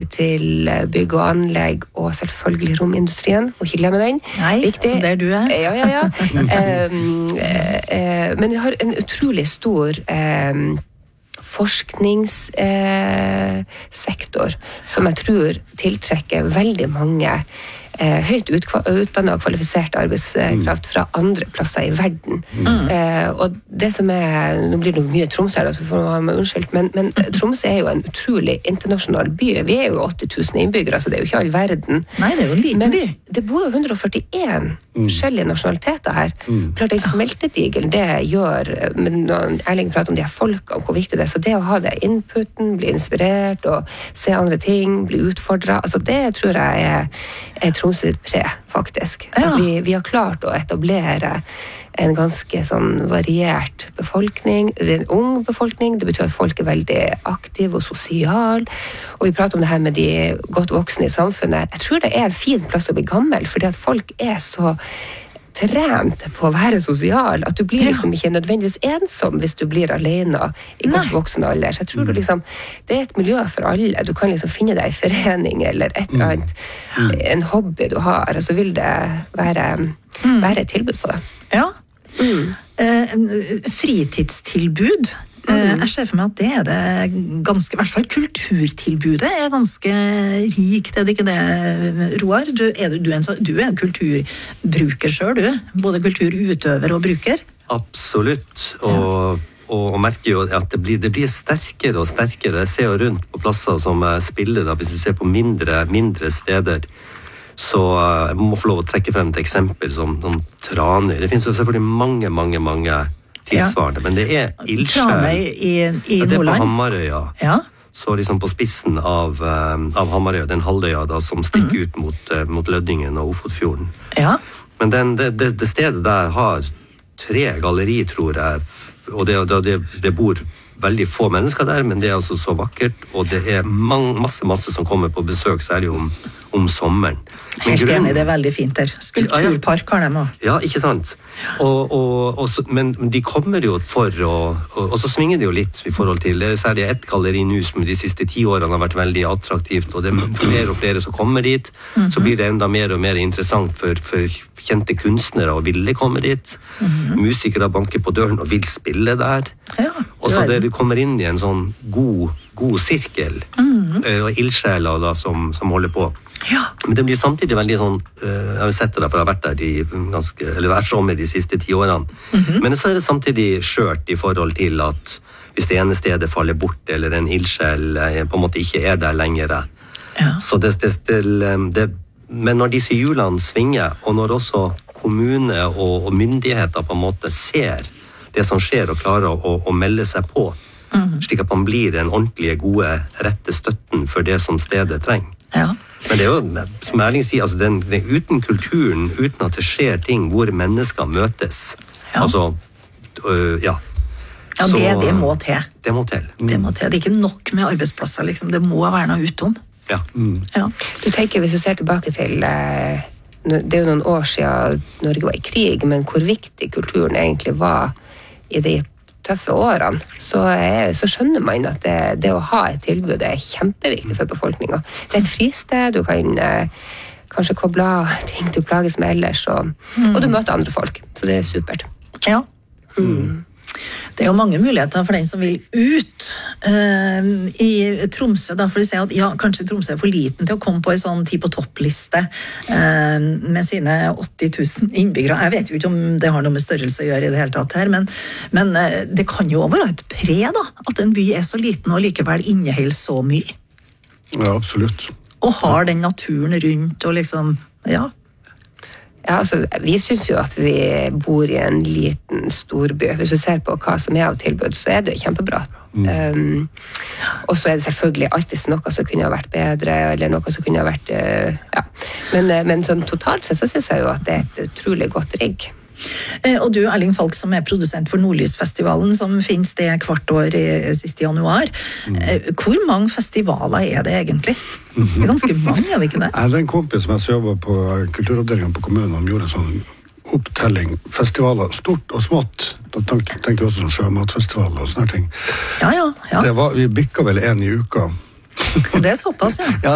til bygg og anlegg, og selvfølgelig romindustrien, må ikke glemme den. Nei, viktig. Der du er. Ja. Men vi har en utrolig stor forskningssektor som jeg tror tiltrekker veldig mange høyt utdannet og kvalifisert arbeidskraft fra andre plasser i verden. Og det som nå blir det mye Troms her, så får man unnskyldt, men Troms er jo en utrolig internasjonal by. Vi er jo 80 000 innbyggere, så det er jo ikke all verden. Nei, det er jo en liten by. Men det bor jo 141 forskjellige nasjonaliteter her. Klart, den smeltedigelen, det gjør, men når Erling prater om de her folkene, hvor viktig det er, så det å ha det inputen, bli inspirert og se andre ting, bli utfordret, altså det tror jeg er Troms sitt pre, faktisk. At vi har klart å etablere en ganske sånn variert befolkning, en ung befolkning, det betyr at folk er veldig aktive og sosial, og vi prater om det her med de godt voksne i samfunnet. Jeg tror det er en fin plass å bli gammel, fordi at folk er så trent på å være sosial, at du blir liksom ikke nødvendigvis ensom hvis du blir alene i godt voksen alder. Så jeg tror det er et miljø for alle. Du kan liksom finne deg i forening eller et eller annet, en hobby du har, og så vil det være et tilbud på det. Ja. Fritidstilbud. Jeg ser for meg at det er det ganske, i hvert fall kulturtilbudet er ganske rikt, er det ikke det, Roar? Du er en kulturbruker selv, du. Både kulturutøver og bruker. Absolutt, og merker jo at det blir sterkere og sterkere. Jeg ser jo rundt på plasser som spiller, da, hvis du ser på mindre steder, så jeg må få lov å trekke frem et eksempel som Tranøy. Det finnes jo selvfølgelig mange tilsvarende, men det er ildsjel. Tranøy i Nordland? Det er på Hamarøya. Ja. Så liksom på spissen av Hamarøya, den halvøya da, som stikker ut mot Lødingen og Ofotfjorden. Ja. Men det stedet der har 3 galleri, tror jeg, og det bor veldig få mennesker der, men det er altså så vakkert, og det er masse som kommer på besøk, særlig om sommeren. Helt enig, det er veldig fint der. Skulpturpark har de også. Ja, ikke sant? Men de kommer jo og så svinger det jo litt i forhold til, særlig et galleri nå som de siste 10 årene har vært veldig attraktivt, og det er flere og flere som kommer dit, så blir det enda mer og mer interessant for kjente kunstnere å ville komme dit. Musikere banker på døren og vil spille der. Og så du kommer inn i en sånn god sirkel, og ildsjeler da, som holder på. Men det blir samtidig veldig sånn, jeg har sett det der, for jeg har vært der hver sommer de siste 10 årene, men så er det samtidig skjørt i forhold til at hvis det ene stedet faller bort, eller en ildsjel på en måte ikke er der lenger. Så men når disse hjulene svinger, og når også kommune og myndigheter på en måte ser det som skjer og klarer å melde seg på, slik at man blir den ordentlige, gode, rette støtten for det som stedet trenger. Men det er jo, som Erling sier, altså det uten kulturen, uten at det skjer ting hvor mennesker møtes. Altså, Ja, det må til. Det må til. Det er ikke nok med arbeidsplasser, liksom. Det må være noe utom. Ja. Du tenker, hvis du ser tilbake til det er jo noen år siden Norge var i krig, men hvor viktig kulturen egentlig var i de tøffe årene, så skjønner man at det å ha et tilbud er kjempeviktig for befolkningen. Det er et fristed, du kan kanskje koble av ting du plages med ellers, og du møter andre folk, så det er supert. Ja. Det er jo mange muligheter for den som vil ut i Tromsø, da, for de sier at kanskje Tromsø er for liten til å komme på en sånn 10 på toppliste med sine 80 000 innbyggere. Jeg vet jo ikke om det har noe med størrelse å gjøre i det hele tatt her, men det kan jo være et pre, da, at en by er så liten og likevel inneholder så mye. Ja, absolutt. Og har den naturen rundt og liksom, Ja, altså, vi synes jo at vi bor i en liten storby. Hvis du ser på hva som er av tilbud, så er det kjempebra. Og så er det selvfølgelig alltid noe som kunne ha vært bedre, eller noe som kunne ha vært, Men sånn totalt sett så synes jeg jo at det er et utrolig godt rigg. Og du, Erling Falk, som er produsent for Nordlysfestivalen, som finnes det hvert år sist i januar. Hvor mange festivaler er det egentlig? Det er ganske mange, er det ikke det? Det er en kompis som jeg jobber på kulturavdelingen på kommunen, og gjorde en sånn opptelling, festivaler, stort og smått. Da tenker vi også sånn sjømatfestivaler og sånne ting. Ja. Vi bikket vel 1 i uka. Og det er såpass, Ja,